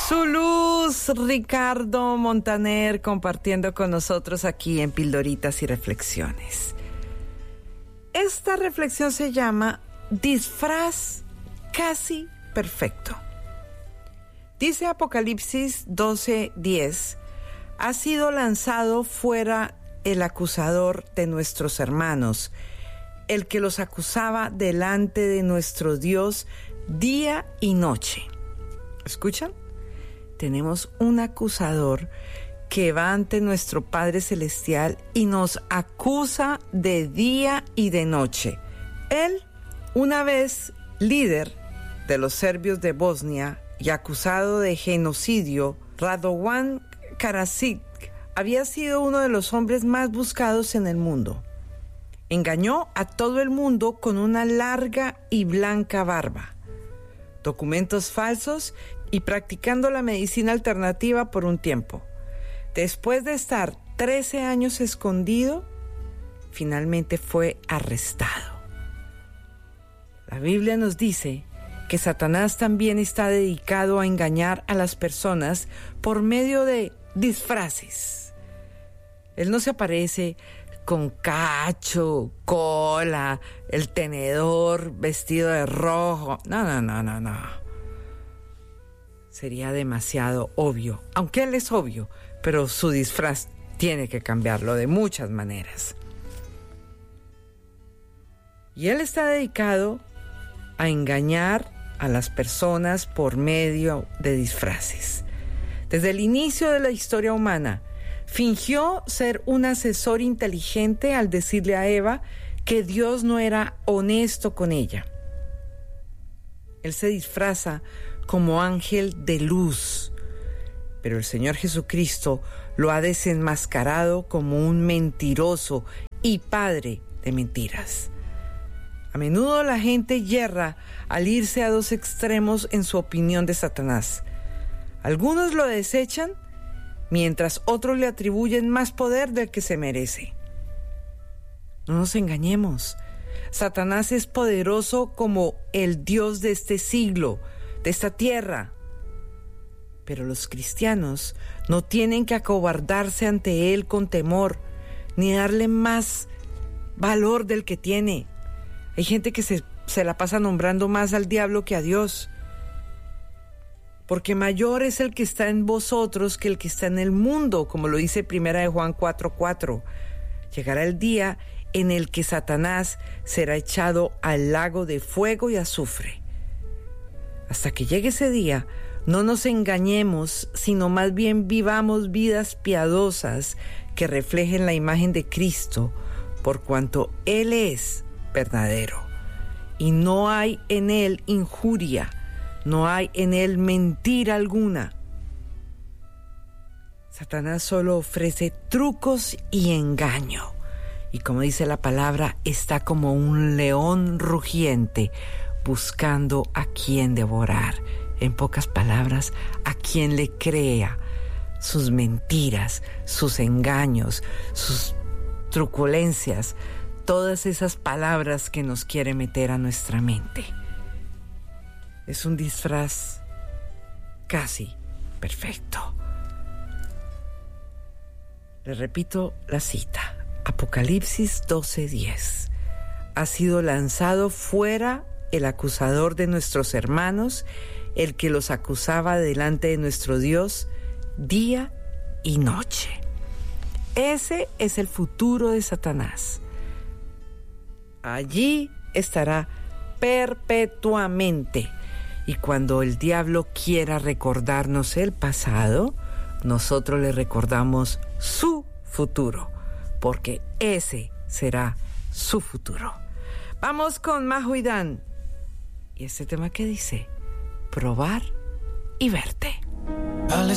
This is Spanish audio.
Su luz, Ricardo Montaner, compartiendo con nosotros aquí en Pildoritas y Reflexiones. Esta reflexión se llama Disfraz casi perfecto. Dice Apocalipsis 12:10, ha sido lanzado fuera el acusador de nuestros hermanos, el que los acusaba delante de nuestro Dios día y noche. ¿Escuchan? Tenemos un acusador que va ante nuestro Padre Celestial y nos acusa de día y de noche. Él, una vez líder de los serbios de Bosnia y acusado de genocidio, Radovan Karadzic, había sido uno de los hombres más buscados en el mundo. Engañó a todo el mundo con una larga y blanca barba, documentos falsos y practicando la medicina alternativa por un tiempo. Después de estar 13 años escondido, finalmente fue arrestado. La Biblia nos dice que Satanás también está dedicado a engañar a las personas por medio de disfraces. Él no se aparece con cacho, cola, el tenedor, vestido de rojo. No. Sería demasiado obvio, aunque él es obvio, pero su disfraz tiene que cambiarlo de muchas maneras. Y él está dedicado a engañar a las personas por medio de disfraces. Desde el inicio de la historia humana, fingió ser un asesor inteligente al decirle a Eva que Dios no era honesto con ella. Él se disfraza como ángel de luz, pero el Señor Jesucristo lo ha desenmascarado como un mentiroso y padre de mentiras. A menudo la gente yerra al irse a dos extremos en su opinión de Satanás. Algunos lo desechan, mientras otros le atribuyen más poder del que se merece. No nos engañemos. Satanás es poderoso como el Dios de este siglo, de esta tierra. Pero los cristianos no tienen que acobardarse ante él con temor, ni darle más valor del que tiene. Hay gente que se la pasa nombrando más al diablo que a Dios. Porque mayor es el que está en vosotros que el que está en el mundo, como lo dice 1 Juan 4:4. Llegará el día en el que Satanás será echado al lago de fuego y azufre. Hasta que llegue ese día, no nos engañemos, sino más bien vivamos vidas piadosas que reflejen la imagen de Cristo, por cuanto Él es verdadero. Y no hay en Él injuria, no hay en Él mentira alguna. Satanás solo ofrece trucos y engaño. Y como dice la palabra, está como un león rugiente buscando a quien devorar. En pocas palabras, a quien le crea sus mentiras, sus engaños, sus truculencias, todas esas palabras que nos quiere meter a nuestra mente. Es un disfraz casi perfecto. Le repito la cita. Apocalipsis 12:10. Ha sido lanzado fuera el acusador de nuestros hermanos, el que los acusaba delante de nuestro Dios día y noche. Ese es el futuro de Satanás. Allí estará perpetuamente. Y cuando el diablo quiera recordarnos el pasado, nosotros le recordamos su futuro, porque ese será su futuro. Vamos con Majo y Dan. Y este tema que dice, probar y verte.